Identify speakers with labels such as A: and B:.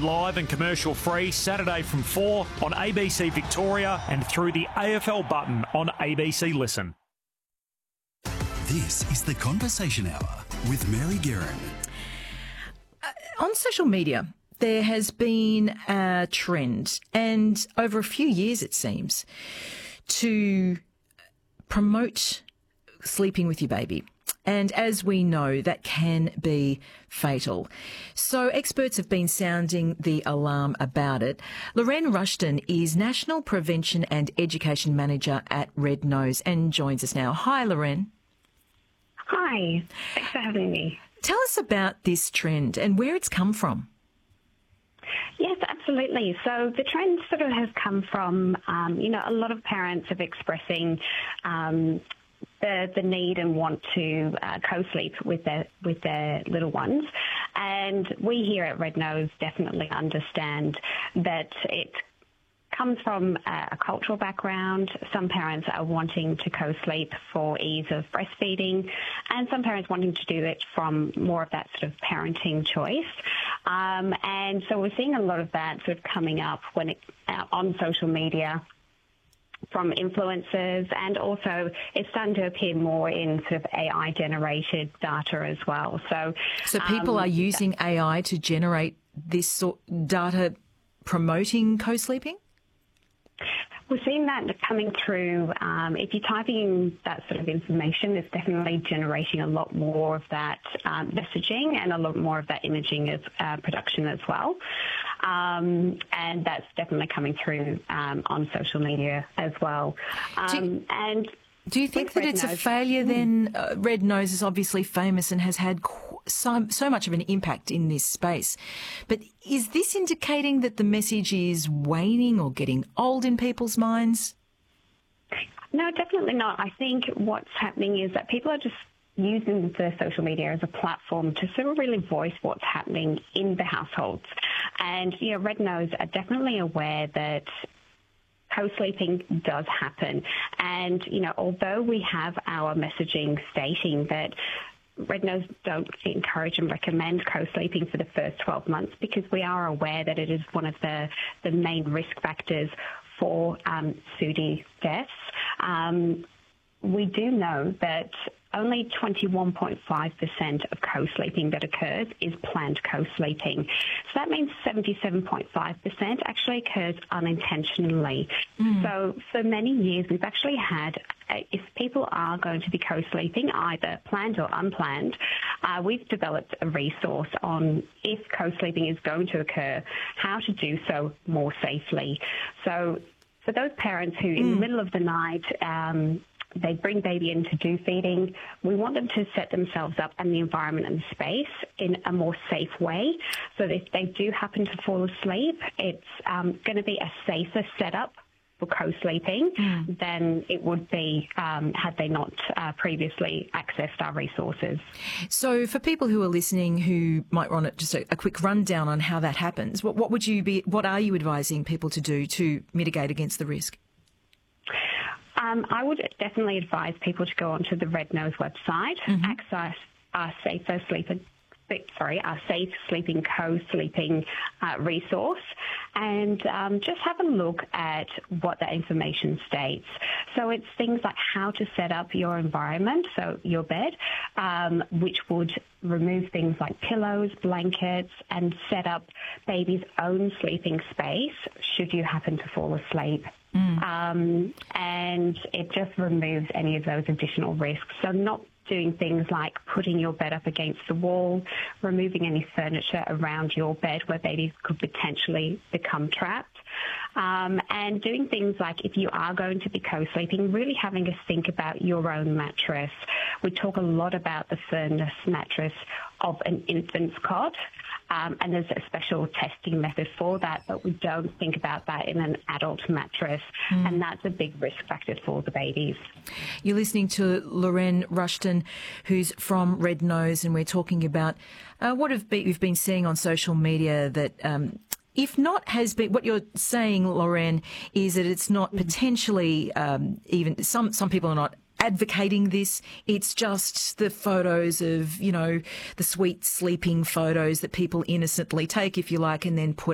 A: live and commercial-free Saturday from 4 on ABC Victoria and through the AFL button on ABC Listen.
B: This is The Conversation Hour with Mary Guerin.
C: On social media, there has been a trend, and over a few years it seems, to promote sleeping with your baby. And as we know, that can be fatal. So experts have been sounding the alarm about it. Lorraine Rushton is National Prevention and Education Manager at Red Nose and joins us now. Hi, Lorraine.
D: Hi, thanks for having me.
C: Tell us about this trend and where it's come from.
D: Yes, absolutely. So the trend sort of has come from, a lot of parents are expressing the need and want to co-sleep with their little ones. And we here at Red Nose definitely understand that it comes from a cultural background. Some parents are wanting to co-sleep for ease of breastfeeding, and some parents wanting to do it from more of that sort of parenting choice. And so we're seeing a lot of that sort of coming up on social media from influencers, and also it's starting to appear more in sort of AI-generated data as well. So
C: people are using AI to generate this sort of data promoting co-sleeping?
D: We're seeing that coming through. If you're typing in that sort of information, it's definitely generating a lot more of that messaging and a lot more of that imaging as production as well. And that's definitely coming through on social media as well.
C: Do you think that it's a failure then? Red Nose is obviously famous and has had so much of an impact in this space. But is this indicating that the message is waning or getting old in people's minds?
D: No, definitely not. I think what's happening is that people are just using the social media as a platform to sort of really voice what's happening in the households. And, Red Nose are definitely aware that co-sleeping does happen. And, although we have our messaging stating that Red Nose don't encourage and recommend co-sleeping for the first 12 months, because we are aware that it is one of the main risk factors for SUDI deaths. We do know that only 21.5% of co-sleeping that occurs is planned co-sleeping. So that means 77.5% actually occurs unintentionally. So for many years, we've actually had, if people are going to be co-sleeping, either planned or unplanned, we've developed a resource on if co-sleeping is going to occur, how to do so more safely. So for those parents who in the middle of the night, they bring baby in to do feeding, we want them to set themselves up and the environment and the space in a more safe way, so that if they do happen to fall asleep, it's going to be a safer setup for co-sleeping than it would be had they not previously accessed our resources.
C: So for people who are listening who might want just a quick rundown on how that happens, what are you advising people to do to mitigate against the risk?
D: I would definitely advise people to go onto the Red Nose website, access our Safe Sleeping Co-Sleeping resource, and just have a look at what that information states. So it's things like how to set up your environment, so your bed, which would remove things like pillows, blankets, and set up baby's own sleeping space should you happen to fall asleep. And it just removes any of those additional risks. So not doing things like putting your bed up against the wall, removing any furniture around your bed where babies could potentially become trapped, and doing things like, if you are going to be co-sleeping, really having a think about your own mattress. We talk a lot about the firmness mattress of an infant's cot, and there's a special testing method for that, but we don't think about that in an adult mattress, and that's a big risk factor for the babies.
C: You're listening to Lorraine Rushton, who's from Red Nose, and we're talking about we've been seeing on social media that if not has been, what you're saying, Lorraine, is that it's not potentially even, some people are not advocating this. It's just the photos of, the sweet sleeping photos that people innocently take, if you like, and then put